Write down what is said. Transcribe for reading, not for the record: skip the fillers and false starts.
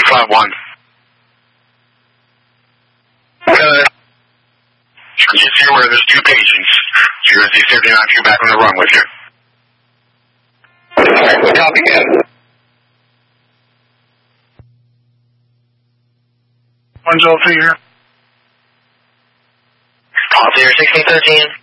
251. Just here where there's 2 patients. Jersey 79 back on the run with you. Copy again. 103 here. Call 1613.